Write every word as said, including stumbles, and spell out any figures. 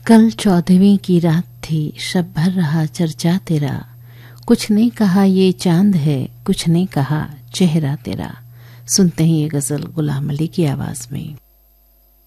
कल चौदहवीं की रात थी, शब भर रहा चर्चा तेरा, कुछ ने कहा ये चांद है, कुछ ने कहा चेहरा तेरा। सुनते हैं ये गजल गुलाम अली की आवाज में।